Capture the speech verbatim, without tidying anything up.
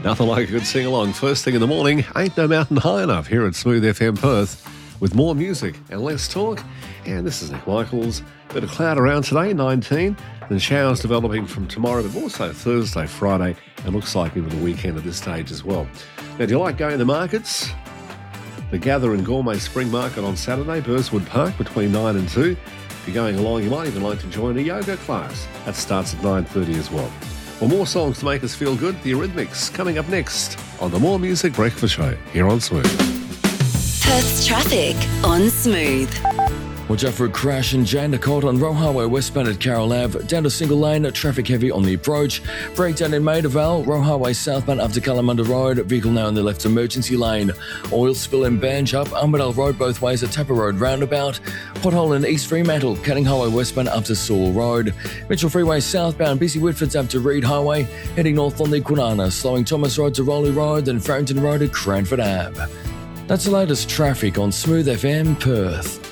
Nothing like a good sing-along first thing in the morning. Ain't no mountain high enough here at Smooth F M Perth with more music and less talk. And this is Nick Michaels. Bit of cloud around today, nineteen, and showers developing from tomorrow, but also Thursday, Friday, and looks like into the weekend at this stage as well. Now, do you like going to the markets? The Gather and Gourmet Spring Market on Saturday, Burswood Park, between nine and two. If you're going along, you might even like to join a yoga class. That starts at nine thirty as well. Well, more songs to make us feel good. The Eurythmics coming up next on the More Music Breakfast Show here on Smooth. Perth's traffic on Smooth. Watch out for a crash in Jandakot on Roe Highway westbound at Carroll Ave. Down to single lane, traffic heavy on the approach. Breakdown in Maida Vale, Roe Highway southbound up to Kalamunda Road. Vehicle now in the left emergency lane. Oil spill in Banjup, Armadale Road both ways at Tapper Road roundabout. Pothole in East Fremantle, Canning Highway westbound up to Sewell Road. Mitchell Freeway southbound, busy Whitfords up to Reed Highway. Heading north on the Kwinana, slowing Thomas Road to Rowley Road and Farrington Road at Cranford Ave. That's the latest traffic on Smooth F M Perth.